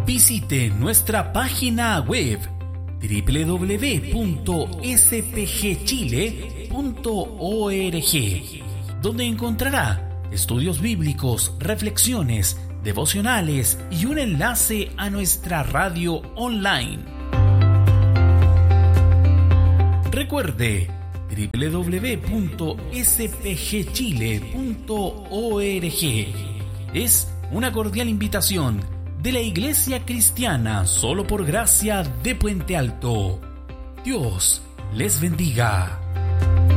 visite nuestra página web www.spgchile.org, donde encontrará estudios bíblicos, reflexiones, devocionales y un enlace a nuestra radio online. Recuerde www.spgchile.org. Es una cordial invitación de la Iglesia Cristiana Solo por Gracia de Puente Alto. Dios les bendiga.